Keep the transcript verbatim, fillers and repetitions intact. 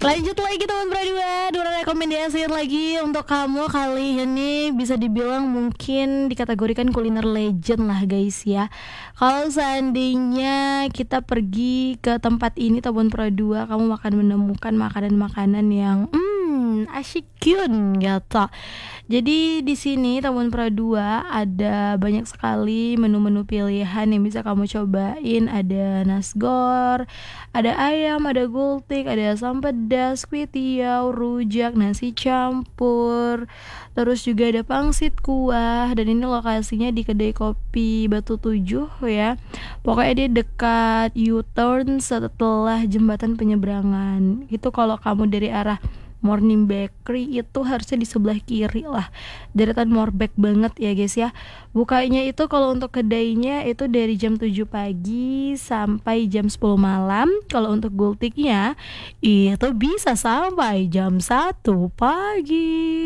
Lanjut lagi teman berdua, dua rekomendasi lagi untuk kamu kali ini. Bisa dibilang mungkin dikategorikan kuliner legend lah guys ya. Kalau seandainya kita pergi ke tempat ini Tabun Pura dua, kamu akan menemukan makanan-makanan yang hmm asyikun gitu. Jadi di sini Tabun Pura dua ada banyak sekali menu-menu pilihan yang bisa kamu cobain. Ada nasgor, ada ayam, ada gultik, ada asam pedas, kuitiau, rujak, nasi campur. Terus juga ada pangsit kuah. Dan ini lokasinya di kedai kopi Batu Tujuh ya. Pokoknya dia dekat U-turn setelah jembatan penyeberangan. Itu kalau kamu dari arah Morning Bakery itu harusnya di sebelah kiri lah, deretan Morbek banget ya guys ya. Bukanya itu kalau untuk kedainya itu dari jam tujuh pagi sampai jam sepuluh malam. Kalau untuk gultiknya itu bisa sampai jam satu pagi.